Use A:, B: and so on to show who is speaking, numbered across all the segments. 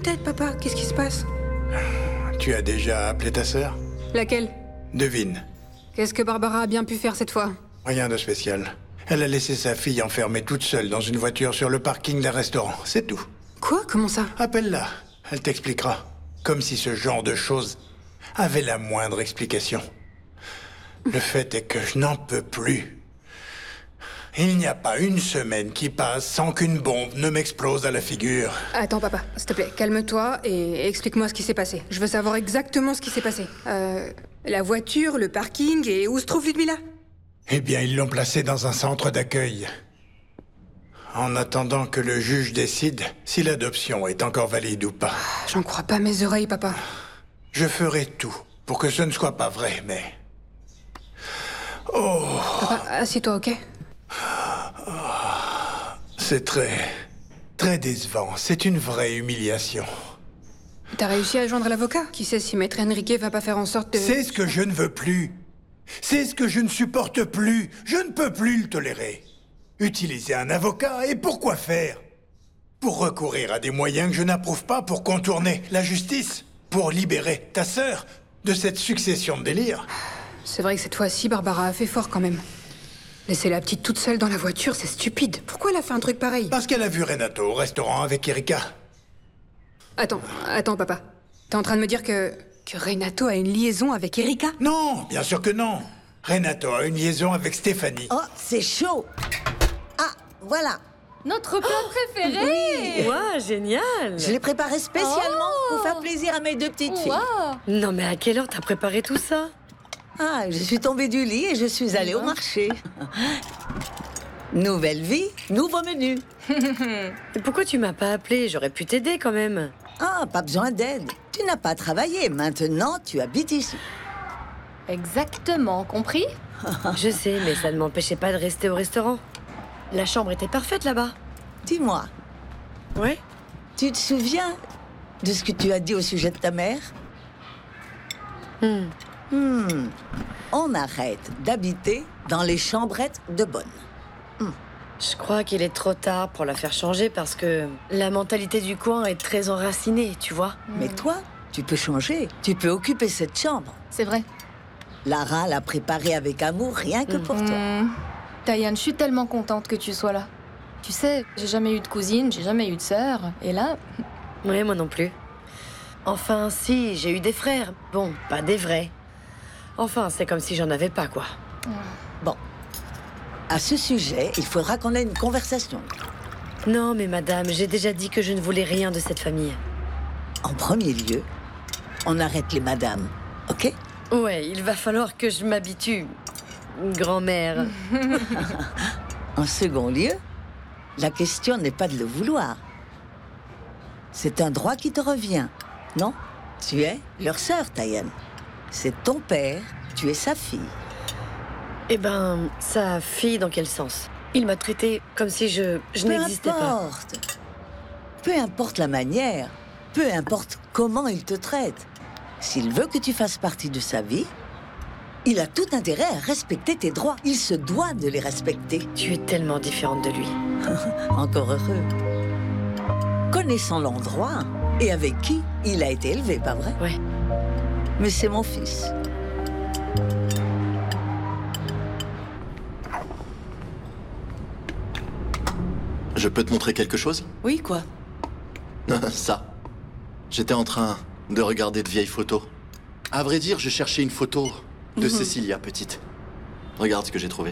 A: tête, papa. Qu'est-ce qui se passe?
B: Tu as déjà appelé ta sœur?
A: Laquelle?
B: Devine.
A: Qu'est-ce que Barbara a bien pu faire cette fois?
B: Rien de spécial. Elle a laissé sa fille enfermée toute seule dans une voiture sur le parking d'un restaurant. C'est tout.
A: Quoi? Comment ça?
B: Appelle-la. Elle t'expliquera. Comme si ce genre de choses avait la moindre explication. Le fait est que je n'en peux plus. Il n'y a pas une semaine qui passe sans qu'une bombe ne m'explose à la figure.
A: Attends, papa, s'il te plaît, calme-toi et explique-moi ce qui s'est passé. Je veux savoir exactement ce qui s'est passé. La voiture, le parking et où se trouve Ludmilla?
B: Eh bien, ils l'ont placée dans un centre d'accueil. En attendant que le juge décide si l'adoption est encore valide ou pas.
A: J'en crois pas mes oreilles, papa.
B: Je ferai tout pour que ce ne soit pas vrai, mais... Oh,
A: Papa, assieds-toi, ok?
B: c'est très décevant. C'est une vraie humiliation.
A: T'as réussi à joindre l'avocat? Qui sait si Maître Enrique va pas faire en sorte de...
B: C'est ce que je ne veux plus. C'est ce que je ne supporte plus. Je ne peux plus le tolérer. Utiliser un avocat, et pourquoi faire? Pour recourir à des moyens que je n'approuve pas pour contourner la justice, pour libérer ta sœur de cette succession de délires.
A: C'est vrai que cette fois-ci, Barbara a fait fort quand même. Laisser la petite toute seule dans la voiture, c'est stupide. Pourquoi elle a fait un truc pareil?
B: Parce qu'elle a vu Renato au restaurant avec Erika.
A: Attends, papa. T'es en train de me dire que Renato a une liaison avec Erika?
B: Non, bien sûr que non. Renato a une liaison avec Stéphanie.
C: Oh, c'est chaud. Ah, voilà.
D: Notre plat préféré.
E: Ouah, génial!
C: Je l'ai préparé spécialement pour faire plaisir à mes deux petites filles.
D: Waouh.
E: Non mais à quelle heure t'as préparé tout ça?
C: Ah, je suis tombée du lit et je suis allée au marché. Nouvelle vie, nouveau menu.
E: Et pourquoi tu m'as pas appelé? J'aurais pu t'aider quand même.
C: Ah, pas besoin d'aide. Tu n'as pas travaillé. Maintenant, tu habites ici.
D: Exactement, compris?
E: Je sais, mais ça ne m'empêchait pas de rester au restaurant. La chambre était parfaite là-bas.
C: Dis-moi,
E: Ouais?
C: tu te souviens de ce que tu as dit au sujet de ta mère? On arrête d'habiter dans les chambrettes de Bonne.
E: Je crois qu'il est trop tard pour la faire changer parce que la mentalité du coin est très enracinée, tu vois.
C: Mais toi, tu peux changer. Tu peux occuper cette chambre.
D: C'est vrai.
C: Lara l'a préparée avec amour rien que pour toi.
D: Taïan, je suis tellement contente que tu sois là. Tu sais, j'ai jamais eu de cousine, j'ai jamais eu de sœur. Et là,
E: Ouais, moi non plus. Enfin, si, j'ai eu des frères. Bon, pas des vrais. Enfin, c'est comme si j'en avais pas, quoi.
C: Bon. À ce sujet, il faudra qu'on ait une conversation.
E: Non, mais madame, j'ai déjà dit que je ne voulais rien de cette famille.
C: En premier lieu, on arrête les madames, ok?
E: Ouais, il va falloir que je m'habitue. Grand-mère.
C: En second lieu, la question n'est pas de le vouloir. C'est un droit qui te revient, non? Tu es leur sœur, Taïan. C'est ton père, tu es sa fille.
E: Eh ben, sa fille, dans quel sens? Il m'a traité comme si je n'existais pas.
C: Peu importe la manière, peu importe comment il te traite. S'il veut que tu fasses partie de sa vie, il a tout intérêt à respecter tes droits. Il se doit de les respecter.
E: Tu es tellement différente de lui.
C: Encore heureux. Connaissant l'endroit et avec qui il a été élevé, pas vrai?
E: Ouais.
C: Mais c'est mon fils.
F: Je peux te montrer quelque chose?
C: Oui, quoi?
F: Ça. J'étais en train de regarder de vieilles photos. À vrai dire, je cherchais une photo de Cécilia, petite. Regarde ce que j'ai trouvé.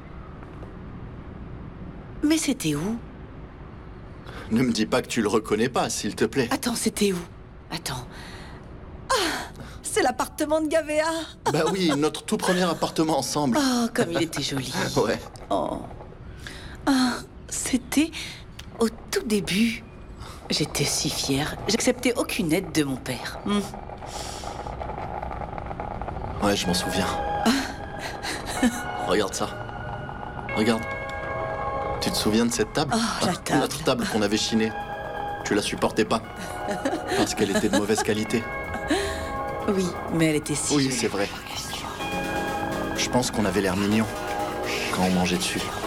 C: Mais c'était où?
F: Ne me dis pas que tu le reconnais pas, s'il te plaît.
C: Attends, c'était où? Attends. Ah, c'est l'appartement de Gavéa.
F: Bah oui, notre tout premier appartement ensemble.
C: Oh, comme il était joli.
F: Ouais.
C: Oh. Ah, c'était au tout début. J'étais si fière. J'acceptais aucune aide de mon père.
F: Ouais, je m'en souviens. Regarde ça. Regarde. Tu te souviens de cette table?
C: Oh, la table.
F: Notre table qu'on avait chinée. Tu la supportais pas. Parce qu'elle était de mauvaise qualité.
C: Oui, mais elle était si
F: Oui,
C: jolie.
F: c'est vrai. Je pense qu'on avait l'air mignon quand on mangeait dessus.